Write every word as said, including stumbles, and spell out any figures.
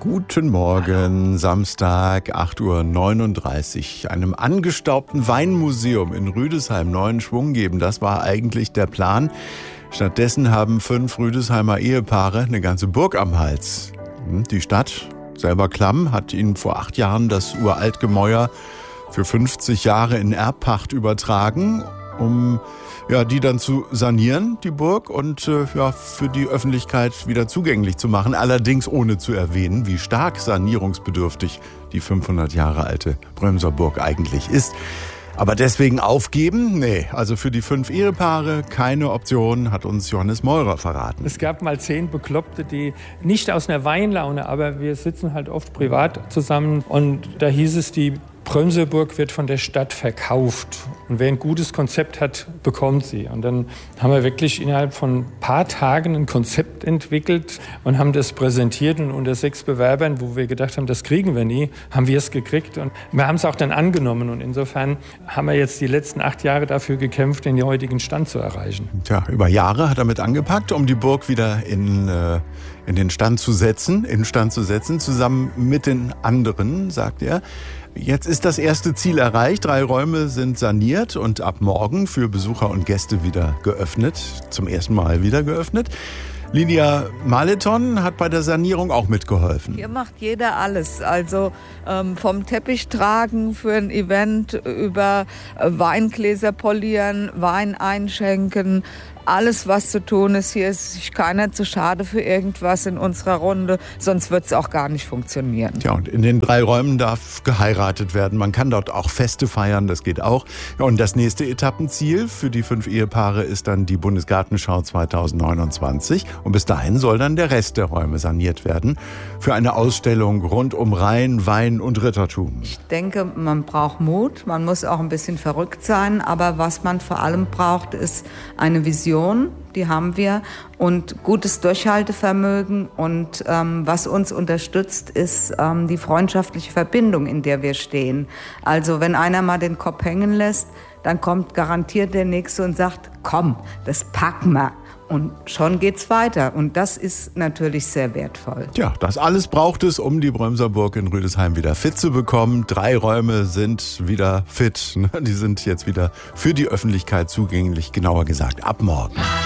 Guten Morgen, Samstag, acht Uhr neununddreißig. Einem angestaubten Weinmuseum in Rüdesheim neuen Schwung geben, das war eigentlich der Plan. Stattdessen haben fünf Rüdesheimer Ehepaare eine ganze Burg am Hals. Die Stadt, selber klamm, hat ihnen vor acht Jahren das Uraltgemäuer für fünfzig Jahre in Erbpacht übertragen, um ja, die dann zu sanieren, die Burg, und äh, ja, für die Öffentlichkeit wieder zugänglich zu machen. Allerdings ohne zu erwähnen, wie stark sanierungsbedürftig die fünfhundert Jahre alte Brömser Burg eigentlich ist. Aber deswegen aufgeben? Nee, also für die fünf Ehepaare keine Option, hat uns Johannes Meurer verraten. Es gab mal zehn Bekloppte, die nicht aus einer Weinlaune, aber wir sitzen halt oft privat zusammen, und da hieß es, die Brömser Burg wird von der Stadt verkauft. Und wer ein gutes Konzept hat, bekommt sie. Und dann haben wir wirklich innerhalb von ein paar Tagen ein Konzept entwickelt und haben das präsentiert. Und unter sechs Bewerbern, wo wir gedacht haben, das kriegen wir nie, haben wir es gekriegt. Und wir haben es auch dann angenommen. Und insofern haben wir jetzt die letzten acht Jahre dafür gekämpft, den heutigen Stand zu erreichen. Tja, über Jahre hat er mit angepackt, um die Burg wieder in, äh, in den Stand zu setzen, in Stand zu setzen, zusammen mit den anderen, sagt er. Jetzt ist das erste Ziel erreicht. Drei Räume sind saniert und ab morgen für Besucher und Gäste wieder geöffnet. Zum ersten Mal wieder geöffnet. Lydia Maleton hat bei der Sanierung auch mitgeholfen. Hier macht jeder alles. Also ähm, vom Teppich tragen für ein Event über äh, Weingläser polieren, Wein einschenken. Alles, was zu tun ist. Hier ist sich keiner zu schade für irgendwas in unserer Runde, sonst wird es auch gar nicht funktionieren. Ja, und in den drei Räumen darf geheiratet werden. Man kann dort auch Feste feiern, das geht auch. Ja, und das nächste Etappenziel für die fünf Ehepaare ist dann die Bundesgartenschau zweitausendneunundzwanzig. Und bis dahin soll dann der Rest der Räume saniert werden für eine Ausstellung rund um Rhein, Wein und Rittertum. Ich denke, man braucht Mut, man muss auch ein bisschen verrückt sein, aber was man vor allem braucht, ist eine Vision. Die haben wir, und gutes Durchhaltevermögen, und ähm, was uns unterstützt, ist ähm, die freundschaftliche Verbindung, in der wir stehen. Also wenn einer mal den Kopf hängen lässt, dann kommt garantiert der Nächste und sagt, komm, das packen wir. Und schon geht's weiter. Und das ist natürlich sehr wertvoll. Ja, das alles braucht es, um die Brömser Burg in Rüdesheim wieder fit zu bekommen. Drei Räume sind wieder fit. Die sind jetzt wieder für die Öffentlichkeit zugänglich, genauer gesagt ab morgen.